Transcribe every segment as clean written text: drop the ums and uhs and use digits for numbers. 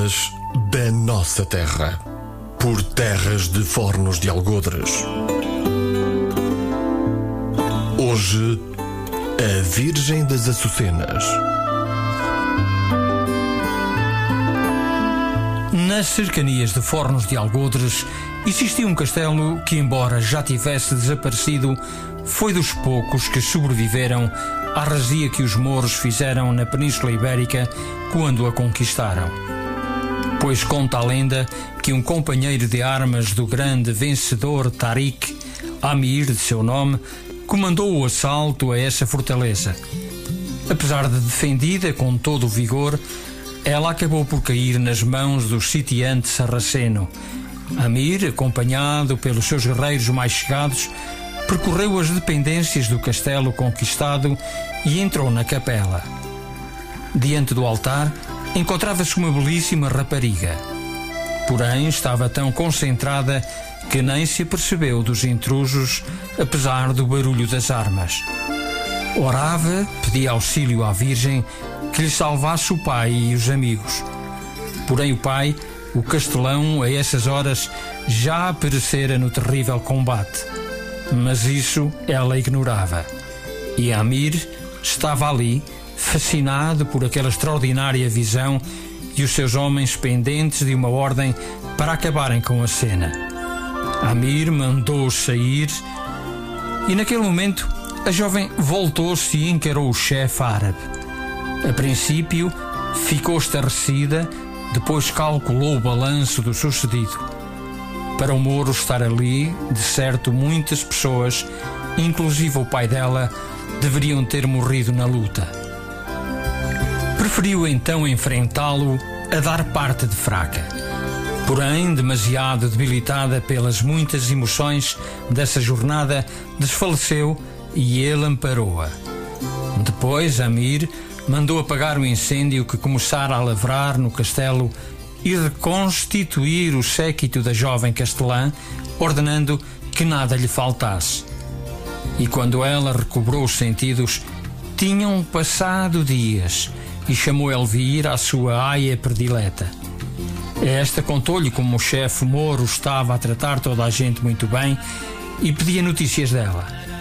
estradas da nossa terra, por terras de Fornos de Algodres. Hoje, a Virgem das Açucenas. Nas cercanias de Fornos de Algodres existia um castelo que, embora já tivesse desaparecido, foi dos poucos que sobreviveram à razia que os mouros fizeram na Península Ibérica quando a conquistaram. Pois conta a lenda que um companheiro de armas do grande vencedor Tarik, Amir de seu nome, comandou o assalto a essa fortaleza. Apesar de defendida com todo o vigor, ela acabou por cair nas mãos do sitiante sarraceno. Amir, acompanhado pelos seus guerreiros mais chegados, percorreu as dependências do castelo conquistado e entrou na capela. Diante do altar encontrava-se uma belíssima rapariga. Porém, estava tão concentrada que nem se apercebeu dos intrusos, apesar do barulho das armas. Orava, pedia auxílio à Virgem que lhe salvasse o pai e os amigos. Porém o pai, o castelão, a essas horas já perecera no terrível combate. Mas isso ela ignorava. E Amir estava ali, fascinado por aquela extraordinária visão e os seus homens pendentes de uma ordem para acabarem com a cena. Amir mandou-os sair e naquele momento a jovem voltou-se e encarou o chefe árabe. A princípio ficou estarrecida, depois calculou o balanço do sucedido. Para o mouro estar ali, de certo muitas pessoas, inclusive o pai dela, deveriam ter morrido na luta. Preferiu então enfrentá-lo a dar parte de fraca. Porém, demasiado debilitada pelas muitas emoções dessa jornada, desfaleceu e ele amparou-a. Depois, Amir mandou apagar o incêndio que começara a lavrar no castelo e reconstituir o séquito da jovem castelã, ordenando que nada lhe faltasse. E quando ela recobrou os sentidos, tinham passado dias e chamou Elvira à sua aia predileta. Esta contou-lhe como o chefe mouro estava a tratar toda a gente muito bem e pedia notícias dela.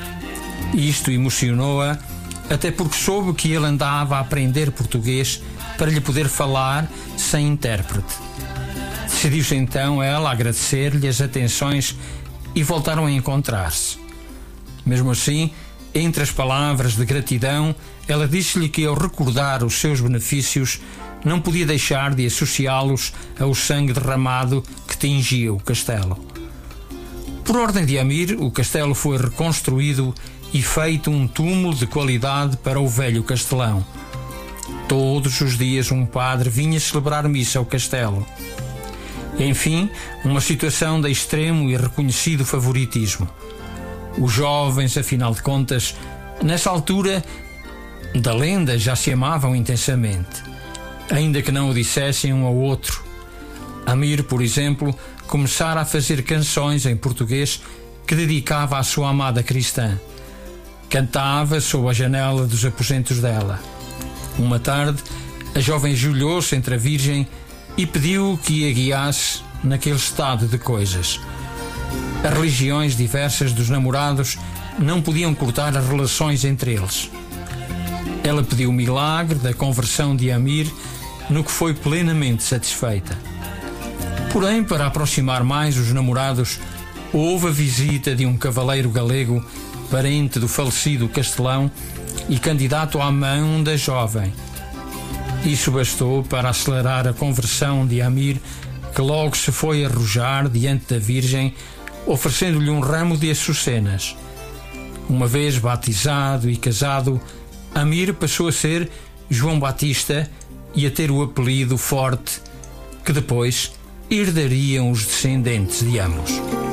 Isto emocionou-a, até porque soube que ele andava a aprender português para lhe poder falar sem intérprete. Decidiu-se então ela a agradecer-lhe as atenções e voltaram a encontrar-se. Mesmo assim, entre as palavras de gratidão, ela disse-lhe que ao recordar os seus benefícios não podia deixar de associá-los ao sangue derramado que tingia o castelo. Por ordem de Amir, o castelo foi reconstruído e feito um túmulo de qualidade para o velho castelão. Todos os dias um padre vinha celebrar missa ao castelo. Enfim, uma situação de extremo e reconhecido favoritismo. Os jovens, afinal de contas, nessa altura da lenda já se amavam intensamente, ainda que não o dissessem um ao outro. Amir, por exemplo, começara a fazer canções em português que dedicava à sua amada cristã. Cantava sob a janela dos aposentos dela. Uma tarde, a jovem ajoelhou-se entre a Virgem e pediu que a guiasse naquele estado de coisas. As religiões diversas dos namorados não podiam cortar as relações entre eles. Ela pediu o milagre da conversão de Amir, no que foi plenamente satisfeita. Porém, para aproximar mais os namorados, houve a visita de um cavaleiro galego, parente do falecido castelão e candidato à mão da jovem. Isso bastou para acelerar a conversão de Amir, que logo se foi arrojar diante da Virgem, oferecendo-lhe um ramo de açucenas. Uma vez batizado e casado, Amir passou a ser João Batista e a ter o apelido forte que depois herdariam os descendentes de ambos.